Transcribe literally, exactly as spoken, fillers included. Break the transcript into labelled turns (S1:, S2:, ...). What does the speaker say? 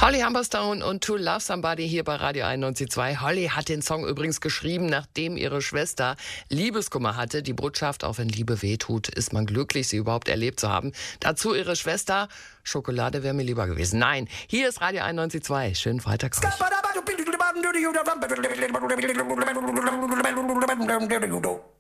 S1: Holly Humberstone und To Love Somebody hier bei Radio einundneunzig Komma zwei. Holly hat den Song übrigens geschrieben, nachdem ihre Schwester Liebeskummer hatte. Die Botschaft, auch wenn Liebe wehtut, ist man glücklich, sie überhaupt erlebt zu haben. Dazu ihre Schwester, Schokolade wäre mir lieber gewesen. Nein, hier ist Radio einundneunzig Komma zwei. Schönen Freitag euch.